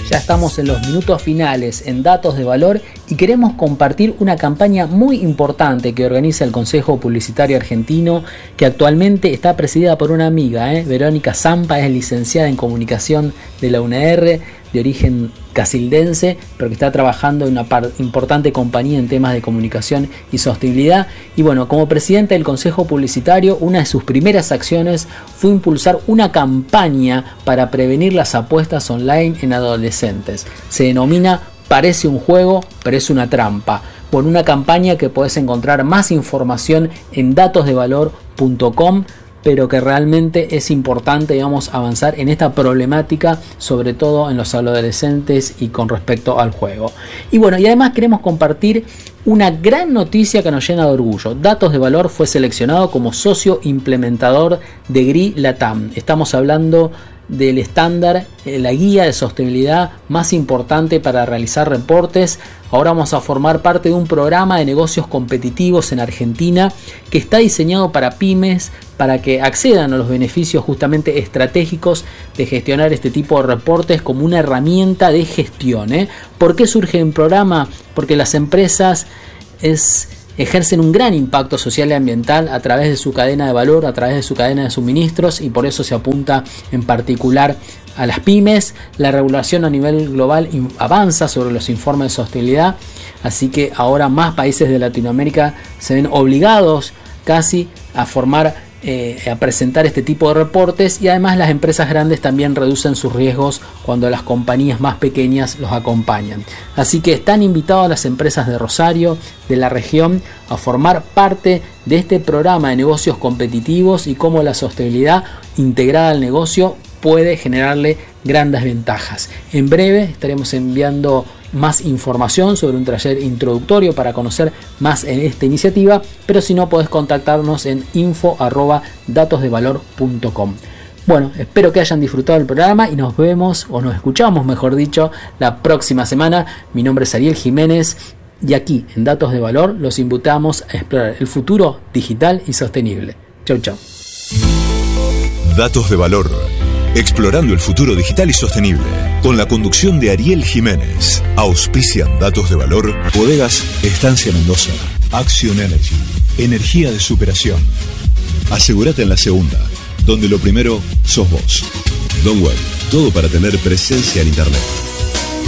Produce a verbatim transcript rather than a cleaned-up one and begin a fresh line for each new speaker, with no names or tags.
Ya estamos en los minutos finales en Datos de Valor y queremos compartir una campaña muy importante que organiza el Consejo Publicitario Argentino, que actualmente está presidida por una amiga, ¿eh? Verónica Zampa, es licenciada en Comunicación de la U N R, de origen casildense, pero que está trabajando en una par- importante compañía en temas de comunicación y sostenibilidad. Y bueno, como presidenta del Consejo Publicitario, una de sus primeras acciones fue impulsar una campaña para prevenir las apuestas online en adolescentes. Se denomina Parece un juego, pero es una trampa. Por una campaña que podés encontrar más información en datos de valor punto com, pero que realmente es importante, digamos, avanzar en esta problemática, sobre todo en los adolescentes y con respecto al juego. Y bueno, y además queremos compartir una gran noticia que nos llena de orgullo. Datos de Valor fue seleccionado como socio implementador de G R I Latam. Estamos hablando del estándar, la guía de sostenibilidad más importante para realizar reportes. Ahora vamos a formar parte de un programa de negocios competitivos en Argentina que está diseñado para pymes, para que accedan a los beneficios justamente estratégicos de gestionar este tipo de reportes como una herramienta de gestión, ¿eh? ¿Por qué surge un programa? Porque las empresas es... ejercen un gran impacto social y ambiental a través de su cadena de valor, a través de su cadena de suministros, y por eso se apunta en particular a las pymes. La regulación a nivel global avanza sobre los informes de sostenibilidad, así que ahora más países de Latinoamérica se ven obligados casi a formar Eh, a presentar este tipo de reportes, y además las empresas grandes también reducen sus riesgos cuando las compañías más pequeñas los acompañan. Así que están invitados las empresas de Rosario, de la región, a formar parte de este programa de negocios competitivos y cómo la sostenibilidad integrada al negocio puede generarle grandes ventajas. En breve estaremos enviando más información sobre un taller introductorio para conocer más en esta iniciativa, pero si no, podés contactarnos en info arroba datos de valor punto com. Bueno, espero que hayan disfrutado del programa y nos vemos, o nos escuchamos mejor dicho, la próxima semana. Mi nombre es Ariel Jiménez y aquí en Datos de Valor los invitamos a explorar el futuro digital y sostenible. Chau, chau.
Datos de Valor. Explorando el futuro digital y sostenible, con la conducción de Ariel Jiménez. Auspician Datos de Valor, Bodegas Estancia Mendoza, Action Energy, energía de superación. Asegúrate en la segunda, donde lo primero sos vos. Don't Web, todo para tener presencia en Internet.